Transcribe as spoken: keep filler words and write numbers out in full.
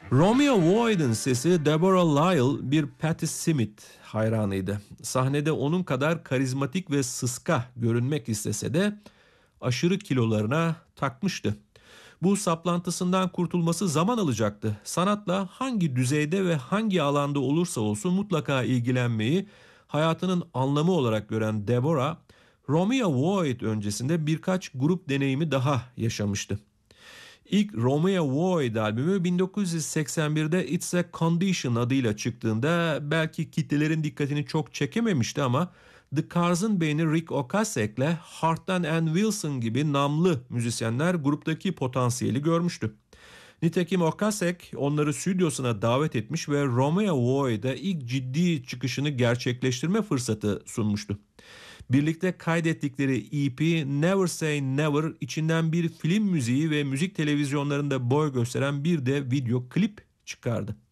Romeo Void'in sesi Deborah Lyle bir Patti Smith hayranıydı. Sahnede onun kadar karizmatik ve sıska görünmek istese de aşırı kilolarına takmıştı. Bu saplantısından kurtulması zaman alacaktı. Sanatla hangi düzeyde ve hangi alanda olursa olsun mutlaka ilgilenmeyi hayatının anlamı olarak gören Deborah, Romeo Void öncesinde birkaç grup deneyimi daha yaşamıştı. İlk Romeo Void albümü bin dokuz yüz seksen birde It's a Condition adıyla çıktığında belki kitlelerin dikkatini çok çekememişti ama The Cars'ın beyni Rick Ocasek'le Hart'tan Ann Wilson gibi namlı müzisyenler gruptaki potansiyeli görmüştü. Nitekim Ocasek onları stüdyosuna davet etmiş ve Romeo Void'a ilk ciddi çıkışını gerçekleştirme fırsatı sunmuştu. Birlikte kaydettikleri E P Never Say Never içinden bir film müziği ve müzik televizyonlarında boy gösteren bir de video klip çıkardı.